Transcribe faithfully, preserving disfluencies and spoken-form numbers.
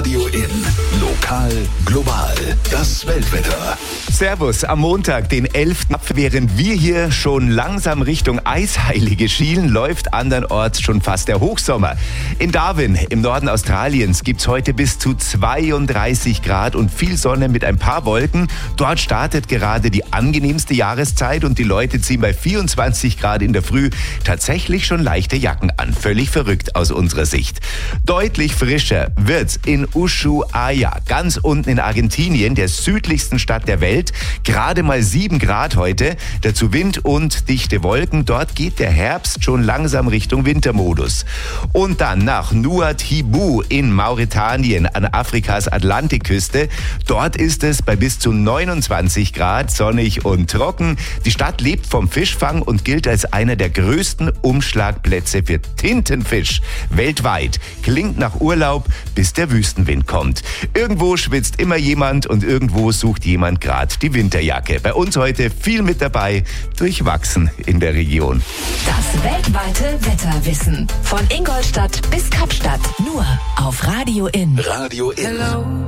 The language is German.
Radio In. Lokal, global. Das Weltwetter. Servus, am Montag, den elften Während wir hier schon langsam Richtung Eisheilige schielen, läuft andernorts schon fast der Hochsommer. In Darwin, im Norden Australiens, gibt's heute bis zu zweiunddreißig Grad und viel Sonne mit ein paar Wolken. Dort startet gerade die angenehmste Jahreszeit und die Leute ziehen bei vierundzwanzig Grad in der Früh tatsächlich schon leichte Jacken an. Völlig verrückt aus unserer Sicht. Deutlich frischer wird's in Ushuaia, ganz unten in Argentinien, der südlichsten Stadt der Welt. Gerade mal sieben Grad heute, dazu Wind und dichte Wolken. Dort geht der Herbst schon langsam Richtung Wintermodus. Und dann nach Nouadhibou in Mauretanien an Afrikas Atlantikküste. Dort ist es bei bis zu neunundzwanzig Grad, sonnig und trocken. Die Stadt lebt vom Fischfang und gilt als einer der größten Umschlagplätze für Tintenfisch weltweit. Klingt nach Urlaub, bis der Wüstenwind kommt. Irgendwo schwitzt immer jemand und irgendwo sucht jemand gerade die Winterjacke. Bei uns heute viel mit dabei, durchwachsen in der Region. Das weltweite Wetterwissen. Von Ingolstadt bis Kapstadt. Nur auf Radio In. Radio In. Hello.